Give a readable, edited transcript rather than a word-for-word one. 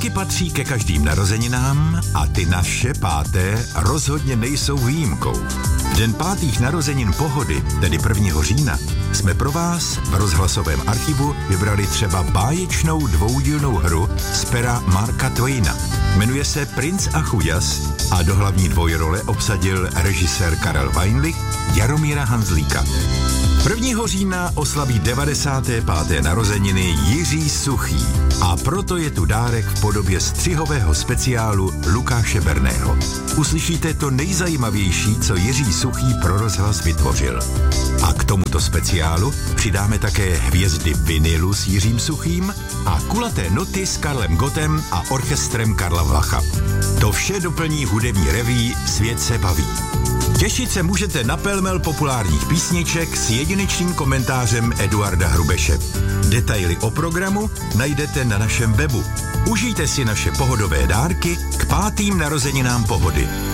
Svátky patří ke každým narozeninám a ty naše 5. rozhodně nejsou výjimkou. V den 5. narozenin Pohody, tedy 1. října, jsme pro vás v rozhlasovém archivu vybrali třeba báječnou dvoudílnou hru z pera Marka Twaina. Jmenuje se Princ a chuděs a do hlavní dvojrole obsadil režisér Karel Weinlich Jaromíra Hanzlíka. 1. října oslaví 95. narozeniny Jiří Suchý a proto je tu dárek v podobě střihového speciálu Lukáše Berného. Uslyšíte to nejzajímavější, co Jiří Suchý pro rozhlas vytvořil. A k tomuto speciálu přidáme také hvězdy vinilu s Jiřím Suchým a kulaté noty s Karlem Gottem a orchestrem Karla Vlacha. To vše doplní hudební reví Svět se baví. Těšit se můžete na pelmel populárních písniček s jedinečným komentářem Eduarda Hrubeše. Detaily o programu najdete na našem webu. Užijte si naše pohodové dárky k 5. narozeninám Pohody.